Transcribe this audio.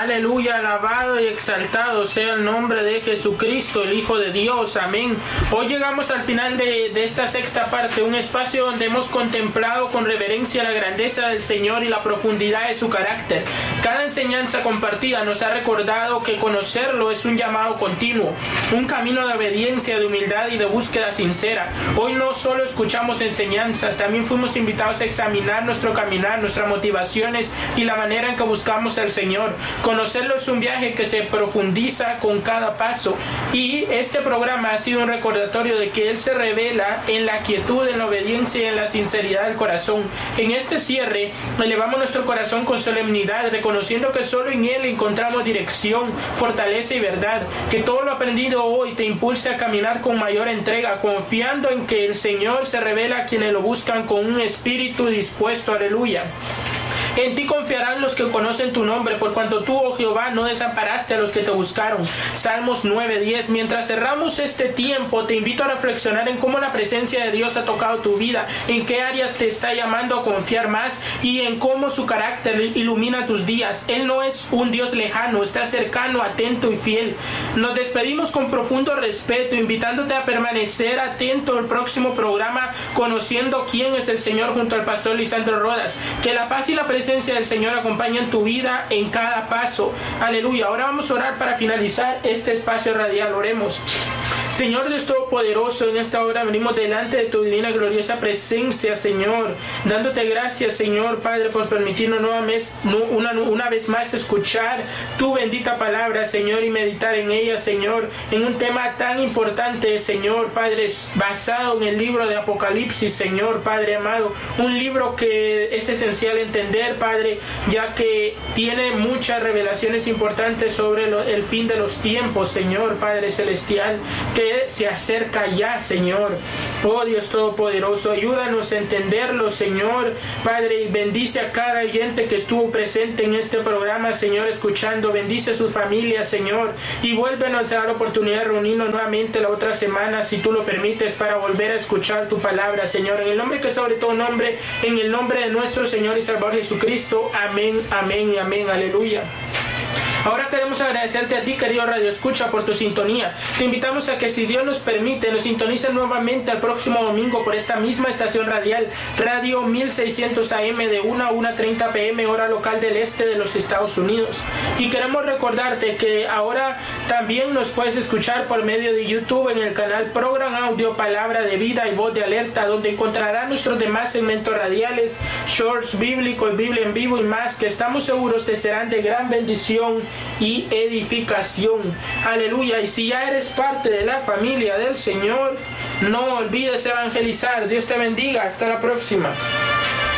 Aleluya, alabado y exaltado sea el nombre de Jesucristo, el Hijo de Dios. Amén. Hoy llegamos al final de esta sexta parte, un espacio donde hemos contemplado con reverencia la grandeza del Señor y la profundidad de su carácter. Cada enseñanza compartida nos ha recordado que conocerlo es un llamado continuo, un camino de obediencia, de humildad y de búsqueda sincera. Hoy no solo escuchamos enseñanzas, también fuimos invitados a examinar nuestro caminar, nuestras motivaciones y la manera en que buscamos al Señor. Conocerlo es un viaje que se profundiza con cada paso, y este programa ha sido un recordatorio de que Él se revela en la quietud, en la obediencia y en la sinceridad del corazón. En este cierre elevamos nuestro corazón con solemnidad, reconociendo que solo en Él encontramos dirección, fortaleza y verdad. Que todo lo aprendido hoy te impulse a caminar con mayor entrega, confiando en que el Señor se revela a quienes lo buscan con un espíritu dispuesto. Aleluya. En ti confiarán los que conocen tu nombre, por cuanto tú, oh Jehová, no desamparaste a los que te buscaron. Salmos 9:10. Mientras cerramos este tiempo, te invito a reflexionar en cómo la presencia de Dios ha tocado tu vida, en qué áreas te está llamando a confiar más y en cómo su carácter ilumina tus días. Él no es un Dios lejano, está cercano, atento y fiel. Nos despedimos con profundo respeto, invitándote a permanecer atento al próximo programa, conociendo quién es el Señor, junto al pastor Lisandro Rodas. Que la paz y la presencia del Señor acompaña en tu vida en cada paso. Aleluya. Ahora vamos a orar para finalizar este espacio radial. Oremos. Señor Dios Todopoderoso, en esta hora venimos delante de tu divina gloriosa presencia, Señor, dándote gracias, Señor Padre, por permitirnos una vez más escuchar tu bendita palabra, Señor, y meditar en ella, Señor, en un tema tan importante, Señor Padre, basado en el libro de Apocalipsis, Señor Padre amado, un libro que es esencial entender, Padre, ya que tiene muchas revelaciones importantes sobre el fin de los tiempos, Señor Padre Celestial, que se acerca ya, Señor. Oh Dios Todopoderoso, ayúdanos a entenderlo, Señor Padre, y bendice a cada oyente que estuvo presente en este programa, Señor, escuchando. Bendice a sus familias, Señor, y vuélvenos a dar la oportunidad de reunirnos nuevamente la otra semana, si tú lo permites, para volver a escuchar tu palabra, Señor, en el nombre que sobre todo nombre, en el nombre de nuestro Señor y Salvador Jesucristo. Amén, amén y amén. Aleluya. Ahora queremos agradecerte a ti, querido Radio Escucha, por tu sintonía. Te invitamos a que, si Dios nos permite, nos sintonices nuevamente el próximo domingo por esta misma estación radial, Radio 1600 AM, de 1 a 1:30 PM, hora local del este de los Estados Unidos. Y queremos recordarte que ahora también nos puedes escuchar por medio de YouTube en el canal Program Audio Palabra de Vida y Voz de Alerta, donde encontrarás nuestros demás segmentos radiales, shorts bíblicos, Biblia en vivo y más, que estamos seguros te serán de gran bendición y edificación. Aleluya. Y si ya eres parte de la familia del Señor, no olvides evangelizar. Dios te bendiga. Hasta la próxima.